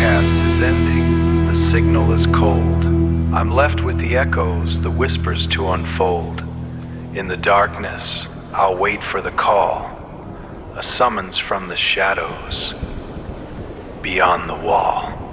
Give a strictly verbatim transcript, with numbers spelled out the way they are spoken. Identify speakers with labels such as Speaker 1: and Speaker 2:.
Speaker 1: broadcast is ending, the signal is cold. I'm left with the echoes, the whispers to unfold. In the darkness, I'll wait for the call, a summons from the shadows, beyond the wall.